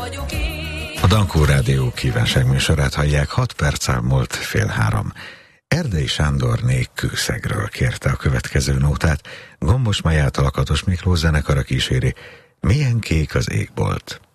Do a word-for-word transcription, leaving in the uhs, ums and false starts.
A Dankó Rádió kívánságműsorát hallják, hat perc múlt fél három. Erdei Sándorné Kőszegről kérte a következő nótát, Gombos Májától a Katos Miklós zenekara kíséri, Milyen kék az égbolt.